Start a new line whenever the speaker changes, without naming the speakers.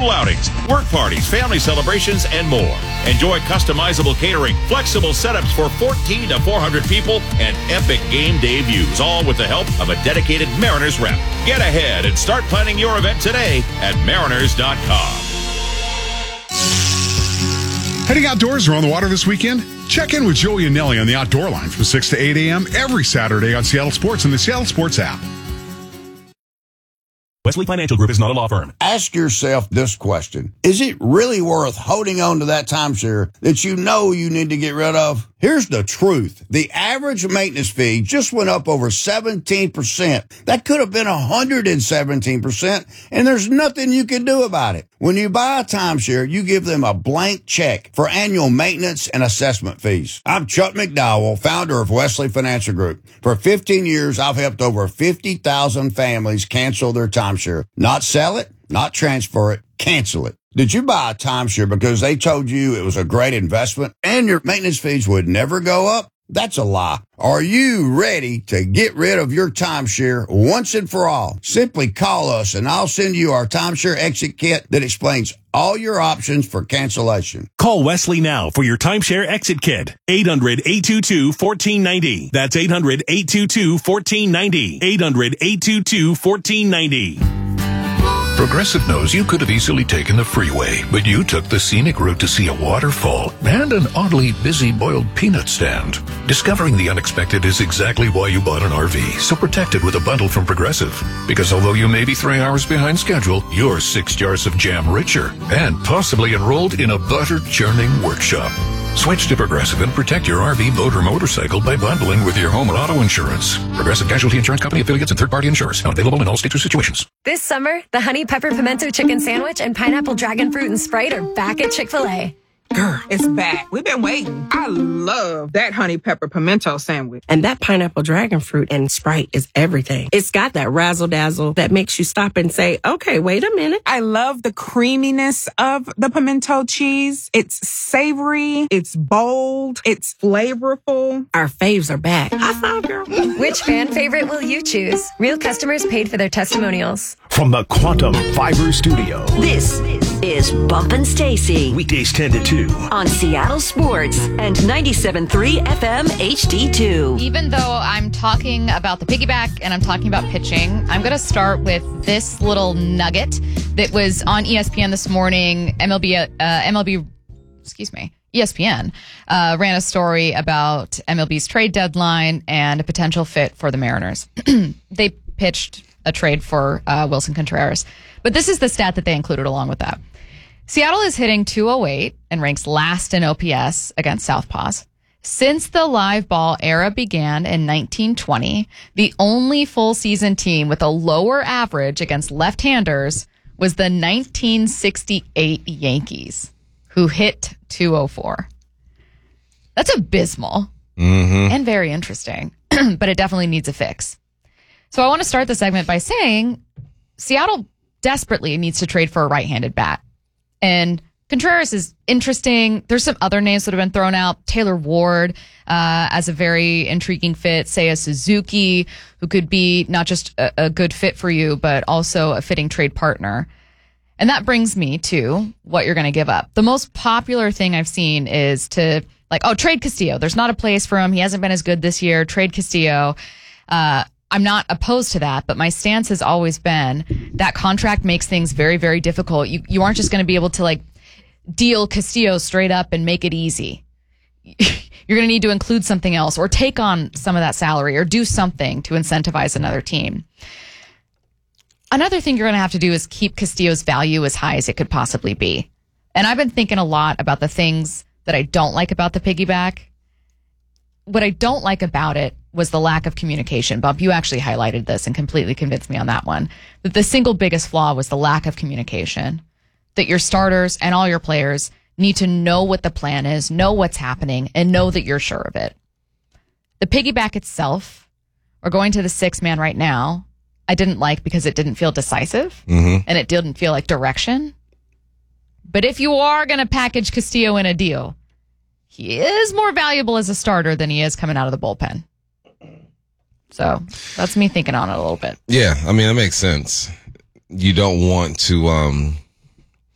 school outings, work parties, family celebrations, and more. Enjoy customizable catering, flexible setups for 14 to 400 people, and epic game day views, all with the help of a dedicated Mariners rep. Get ahead and start planning your event today at mariners.com.
Heading outdoors or on the water this weekend? Check in with Joey and Nelly on the Outdoor Line from 6 to 8 a.m. every Saturday on Seattle Sports and the Seattle Sports app.
Wesley Financial Group is not a law firm.
Ask yourself this question. Is it really worth holding on to that timeshare that you know you need to get rid of? Here's the truth. The average maintenance fee just went up over 17%. That could have been 117%, and there's nothing you can do about it. When you buy a timeshare, you give them a blank check for annual maintenance and assessment fees. I'm Chuck McDowell, founder of Wesley Financial Group. For 15 years, I've helped over 50,000 families cancel their timeshare. Not sell it, not transfer it, cancel it. Did you buy a timeshare because they told you it was a great investment and your maintenance fees would never go up? That's a lie. Are you ready to get rid of your timeshare once and for all? Simply call us and I'll send you our timeshare exit kit that explains all your options for cancellation.
Call Wesley now for your timeshare exit kit. 800-822-1490. That's 800-822-1490. 800-822-1490.
Progressive knows you could have easily taken the freeway, but you took the scenic route to see a waterfall and an oddly busy boiled peanut stand. Discovering the unexpected is exactly why you bought an RV, so protect it with a bundle from Progressive. Because although you may be 3 hours behind schedule, you're 6 jars of jam richer and possibly enrolled in a butter churning workshop. Switch to Progressive and protect your RV, boat, or motorcycle by bundling with your home and auto insurance. Progressive Casualty Insurance Company, affiliates, and third-party insurers. Not available in all states or situations.
This summer, the Honey Pepper Pimento Chicken Sandwich and Pineapple Dragon Fruit and Sprite are back at Chick-fil-A.
Girl, it's back. We've been waiting. I love that honey pepper pimento sandwich.
And that pineapple dragon fruit and Sprite is everything. It's got that razzle dazzle that makes you stop and say, okay, wait a minute.
I love the creaminess of the pimento cheese. It's savory. It's bold. It's flavorful.
Our faves are back. I saw, girl.
Which fan favorite will you choose? Real customers paid for their testimonials.
From the Quantum Fiber Studio.
This is Bumpin' Stacy.
Weekdays 10 to 2.
On Seattle Sports and 97.3 FM HD2.
Even though I'm talking about the piggyback and I'm talking about pitching, I'm going to start with this little nugget that was on ESPN this morning. ESPN ran a story about MLB's trade deadline and a potential fit for the Mariners. They pitched a trade for Wilson Contreras. But this is the stat that they included along with that. Seattle is hitting .208 and ranks last in OPS against southpaws. Since the live ball era began in 1920, the only full season team with a lower average against left-handers was the 1968 Yankees, who hit .204. That's abysmal and very interesting, but it definitely needs a fix. So I want to start the segment by saying Seattle desperately needs to trade for a right-handed bat. And Contreras is interesting. There's some other names that have been thrown out. Taylor Ward as a very intriguing fit. Seiya Suzuki, who could be not just a good fit for you, but also a fitting trade partner. And that brings me to what you're going to give up. The most popular thing I've seen is to trade Castillo. There's not a place for him. He hasn't been as good this year. Trade Castillo. I'm not opposed to that, but my stance has always been that contract makes things very, very difficult. You aren't just going to be able to deal Castillo straight up and make it easy. You're going to need to include something else or take on some of that salary or do something to incentivize another team. Another thing you're going to have to do is keep Castillo's value as high as it could possibly be. And I've been thinking a lot about the things that I don't like about the piggyback. What I don't like about it was the lack of communication. Bob, you actually highlighted this and completely convinced me on that one. That the single biggest flaw was the lack of communication. That your starters and all your players need to know what the plan is, know what's happening, and know that you're sure of it. The piggyback itself, or going to the 6-man right now, I didn't like because it didn't feel decisive, and it didn't feel like direction. But if you are going to package Castillo in a deal, he is more valuable as a starter than he is coming out of the bullpen. So that's me thinking on it a little bit.
Yeah, I mean, that makes sense. You don't want to